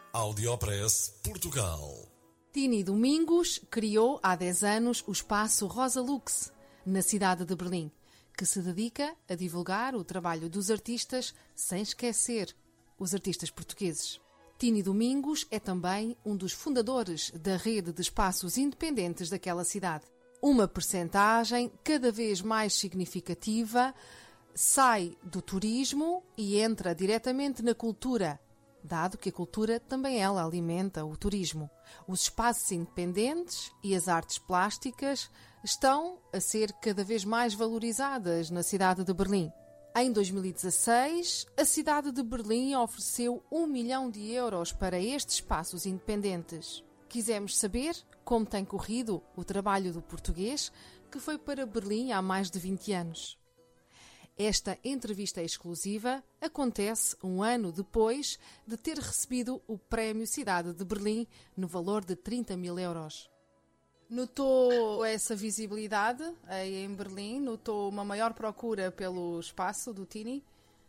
Audiopress Portugal. Tini Domingos criou há 10 anos o espaço Rosa Lux, na cidade de Berlim, que se dedica a divulgar o trabalho dos artistas sem esquecer os artistas portugueses. Tini Domingos é também um dos fundadores da rede de espaços independentes daquela cidade. Uma percentagem cada vez mais significativa sai do turismo e entra diretamente na cultura, dado que a cultura também ela alimenta o turismo. Os espaços independentes e as artes plásticas estão a ser cada vez mais valorizadas na cidade de Berlim. Em 2016, a cidade de Berlim ofereceu 1 milhão de euros para estes espaços independentes. Quisemos saber como tem corrido o trabalho do português que foi para Berlim há mais de 20 anos. Esta entrevista exclusiva acontece um ano depois de ter recebido o Prémio Cidade de Berlim no valor de 30 mil euros. Notou essa visibilidade aí em Berlim? Notou uma maior procura pelo espaço do Tini?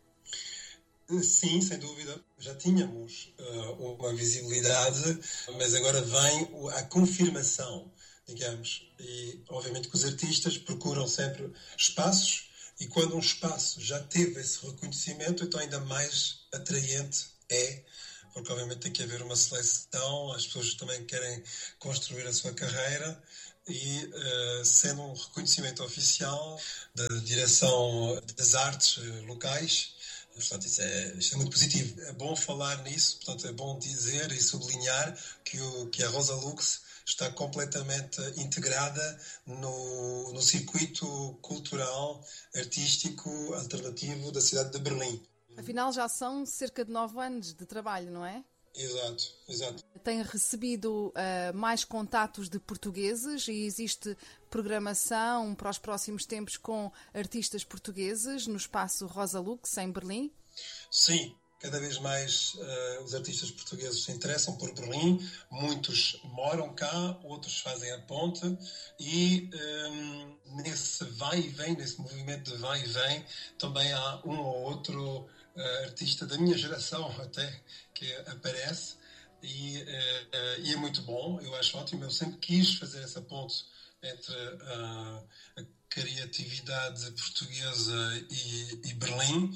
Sim, sem dúvida. Já tínhamos uma visibilidade, mas agora vem a confirmação, digamos. E, obviamente, que os artistas procuram sempre espaços e quando um espaço já teve esse reconhecimento, então ainda mais atraente é, porque, obviamente, tem que haver uma seleção, as pessoas também querem construir a sua carreira e, sendo um reconhecimento oficial da direção das artes locais, portanto, isto é muito positivo. É bom falar nisso, portanto, é bom dizer e sublinhar que a Rosa Lux está completamente integrada no circuito cultural, artístico, alternativo da cidade de Berlim. Afinal, já são cerca de 9 anos de trabalho, não é? Exato. Tem recebido mais contatos de portugueses e existe programação para os próximos tempos com artistas portugueses no espaço Rosa Lux, em Berlim? Sim, cada vez mais os artistas portugueses se interessam por Berlim. Muitos moram cá, outros fazem a ponte e nesse vai e vem, nesse movimento de vai e vem, também há um ou outro artista da minha geração até que aparece e é muito bom, eu acho ótimo. Eu sempre quis fazer essa ponte entre a criatividade portuguesa e Berlim.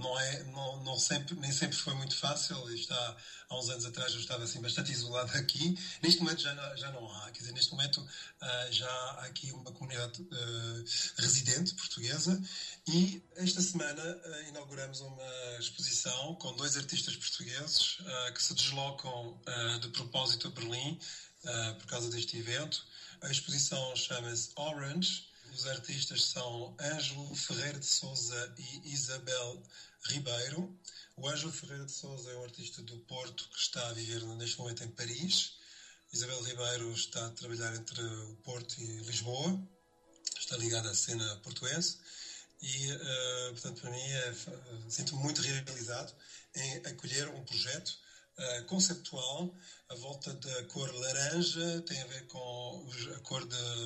Nem sempre foi muito fácil. Há uns anos atrás eu estava assim bastante isolado aqui. Neste momento já não há. Quer dizer, neste momento já há aqui uma comunidade residente portuguesa e esta semana inauguramos uma exposição com 2 artistas portugueses que se deslocam de propósito a Berlim por causa deste evento. A exposição chama-se Orange. Os artistas são Ângelo Ferreira de Sousa e Isabel Ribeiro. O Ângelo Ferreira de Sousa é um artista do Porto que está a viver neste momento em Paris. Isabel Ribeiro está a trabalhar entre o Porto e Lisboa. Está ligada à cena portuense. E, portanto, para mim, sinto-me muito realizado em acolher um projeto conceptual à volta da cor laranja. Tem a ver com a cor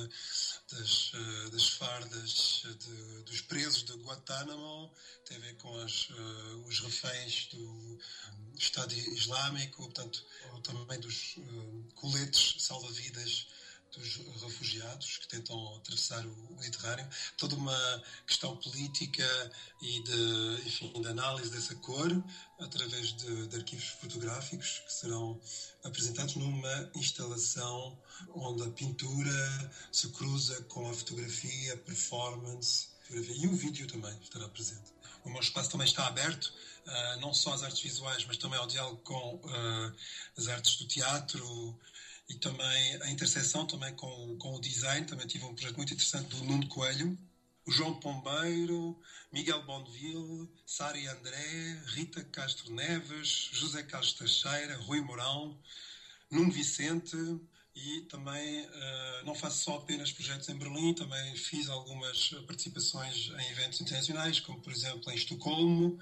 das fardas dos presos de Guantánamo, tem a ver com os reféns do Estado Islâmico, portanto, também dos coletes salva-vidas dos refugiados que tentam atravessar o Mediterrâneo. Toda uma questão política e de análise dessa cor através de arquivos fotográficos que serão apresentados numa instalação onde a pintura se cruza com a fotografia, performance e o vídeo também estará presente. O meu espaço também está aberto, não só às artes visuais, mas também ao diálogo com as artes do teatro e também a interseção também com o design. Também tive um projeto muito interessante do Nuno Coelho, o João Pombeiro, Miguel Bonneville, Sari André, Rita Castro Neves, José Carlos Teixeira, Rui Mourão, Nuno Vicente. E também não faço só apenas projetos em Berlim, também fiz algumas participações em eventos internacionais, como por exemplo em Estocolmo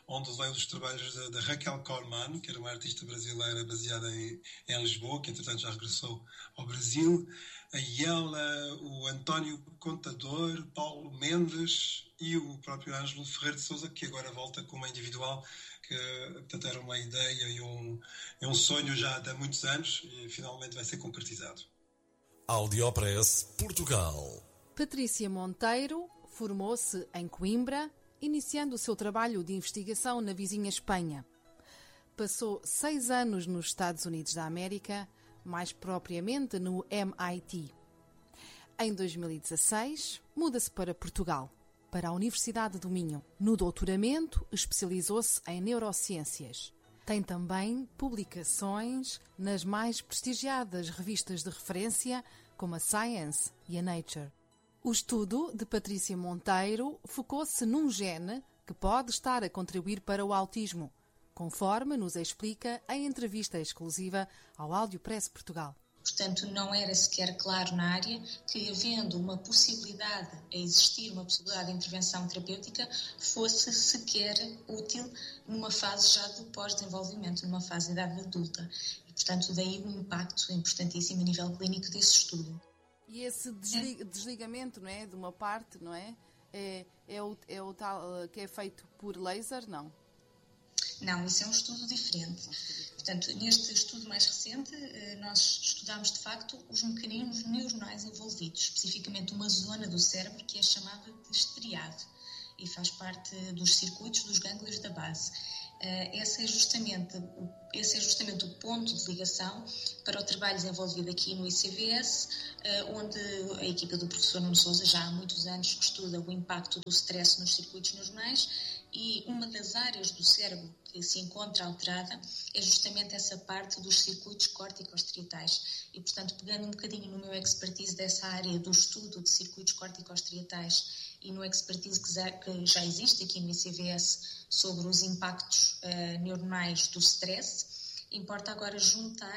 onde levei os trabalhos da Raquel Corman, que era uma artista brasileira baseada em Lisboa, que entretanto já regressou ao Brasil, a Iela, o António Contador, Paulo Mendes e o próprio Ângelo Ferreira de Sousa, que agora volta com uma individual, que portanto era uma ideia e um sonho já há muitos anos e finalmente vai ser concretizado. Audiopress Portugal. Patrícia Monteiro formou-se em Coimbra, iniciando o seu trabalho de investigação na vizinha Espanha. Passou 6 anos nos Estados Unidos da América, mais propriamente no MIT. Em 2016, muda-se para Portugal, para a Universidade do Minho. No doutoramento, especializou-se em neurociências. Tem também publicações nas mais prestigiadas revistas de referência, como a Science e a Nature. O estudo de Patrícia Monteiro focou-se num gene que pode estar a contribuir para o autismo, conforme nos explica em entrevista exclusiva ao Audiopress Portugal. Portanto, não era sequer claro na área que, havendo uma possibilidade, a existir uma possibilidade de intervenção terapêutica, fosse sequer útil numa fase já do pós-desenvolvimento, numa fase de idade adulta. E, portanto, daí o impacto importantíssimo a nível clínico desse estudo. E esse desligamento, não é, de uma parte, não é? É o tal que é feito por laser, não? Não, isso é um estudo diferente. Portanto, neste estudo mais recente, nós estudámos de facto os mecanismos neuronais envolvidos, especificamente uma zona do cérebro que é chamada de estriado e faz parte dos circuitos dos gânglios da base. Esse é justamente o ponto de ligação para o trabalho desenvolvido aqui no ICVS, onde a equipa do professor Nuno Sousa já há muitos anos que estuda o impacto do stress nos circuitos neuronais, e uma das áreas do cérebro que se encontra alterada é justamente essa parte dos circuitos corticostriatais. E, portanto, pegando um bocadinho no meu expertise dessa área do estudo de circuitos corticostriatais e no expertise que já existe aqui no ICVS sobre os impactos neuronais do stress, importa agora juntar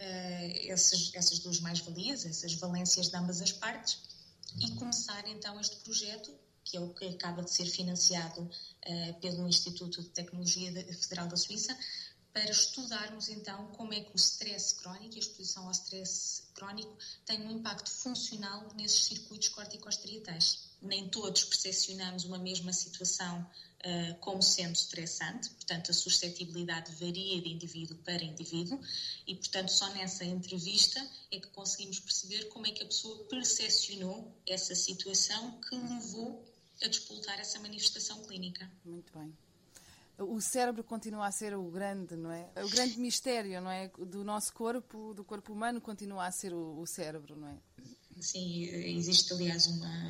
essas duas mais-valias, essas valências de ambas as partes, e começar então este projeto, que é o que acaba de ser financiado pelo Instituto de Tecnologia Federal da Suíça, para estudarmos então como é que o stress crónico e a exposição ao stress crónico tem um impacto funcional nesses circuitos corticostriatais. Nem todos percepcionamos uma mesma situação como sendo estressante, portanto a suscetibilidade varia de indivíduo para indivíduo e, portanto, só nessa entrevista é que conseguimos perceber como é que a pessoa percepcionou essa situação que levou a despoltar essa manifestação clínica. Muito bem. O cérebro continua a ser o grande, não é? O grande mistério, não é? Do nosso corpo, do corpo humano, continua a ser o cérebro, não é? Sim, existe aliás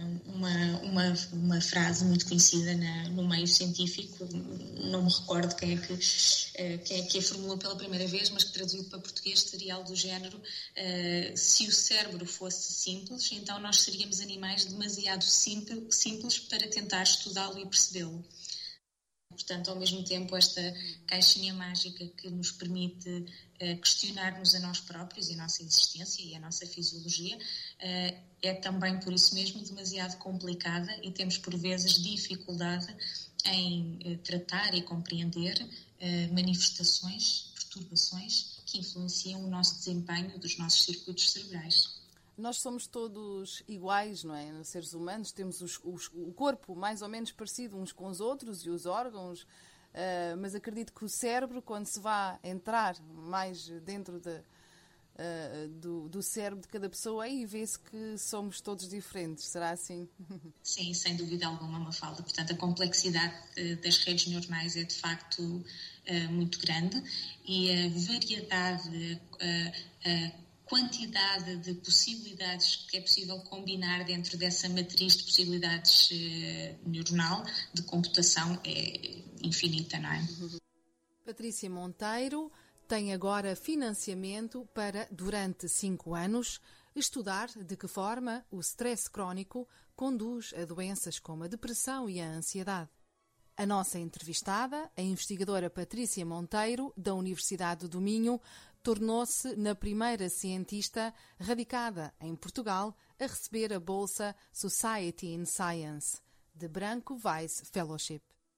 uma frase muito conhecida no meio científico, não me recordo quem é que a formulou pela primeira vez, mas que traduzido para português seria algo do género: se o cérebro fosse simples, então nós seríamos animais demasiado simples para tentar estudá-lo e percebê-lo. Portanto, ao mesmo tempo, esta caixinha mágica que nos permite questionar-nos a nós próprios e a nossa existência e a nossa fisiologia é também, por isso mesmo, demasiado complicada e temos, por vezes, dificuldade em tratar e compreender manifestações, perturbações que influenciam o nosso desempenho dos nossos circuitos cerebrais. Nós somos todos iguais, não é? Nos seres humanos temos o corpo mais ou menos parecido uns com os outros e os órgãos, mas acredito que o cérebro, quando se vai entrar mais dentro do cérebro de cada pessoa, aí vê-se que somos todos diferentes. Será assim? Sim, sem dúvida alguma, Mafalda. Portanto, a complexidade das redes neuronais é de facto muito grande e a variedade, quantidade de possibilidades que é possível combinar dentro dessa matriz de possibilidades neuronal de computação é infinita, não é? Patrícia Monteiro tem agora financiamento para, durante 5 anos, estudar de que forma o stress crónico conduz a doenças como a depressão e a ansiedade. A nossa entrevistada, a investigadora Patrícia Monteiro, da Universidade do Minho, tornou-se na primeira cientista radicada em Portugal a receber a bolsa Society in Science, de Branco Weiss Fellowship.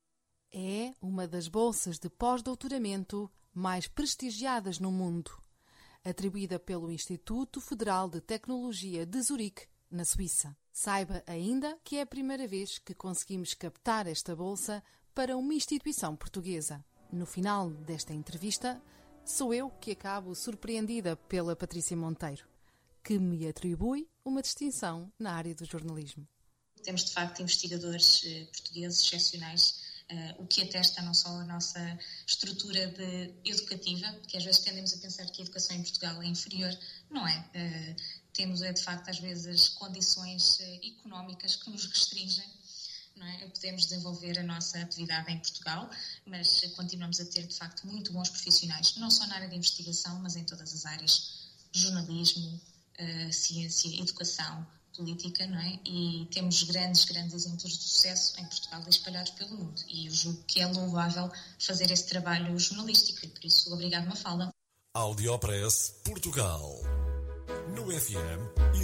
É uma das bolsas de pós-doutoramento mais prestigiadas no mundo, atribuída pelo Instituto Federal de Tecnologia de Zurique, na Suíça. Saiba ainda que é a primeira vez que conseguimos captar esta bolsa para uma instituição portuguesa. No final desta entrevista, sou eu que acabo surpreendida pela Patrícia Monteiro, que me atribui uma distinção na área do jornalismo. Temos, de facto, investigadores portugueses excepcionais, o que atesta não só a nossa estrutura educativa, que às vezes tendemos a pensar que a educação em Portugal é inferior. Não é. Temos, de facto, às vezes, condições económicas que nos restringem. Não é? Podemos desenvolver a nossa atividade em Portugal, mas continuamos a ter, de facto, muito bons profissionais, não só na área de investigação, mas em todas as áreas: jornalismo, ciência, educação, política, não é? E temos grandes exemplos de sucesso em Portugal e espalhados pelo mundo. E eu julgo que é louvável fazer esse trabalho jornalístico e, por isso, obrigado, Mafalda. Audiopress Portugal. No FM